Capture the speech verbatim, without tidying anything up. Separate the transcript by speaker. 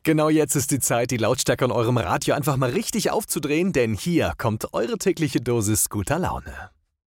Speaker 1: Genau jetzt ist die Zeit, die Lautstärke an eurem Radio einfach mal richtig aufzudrehen, denn hier kommt eure tägliche Dosis guter Laune.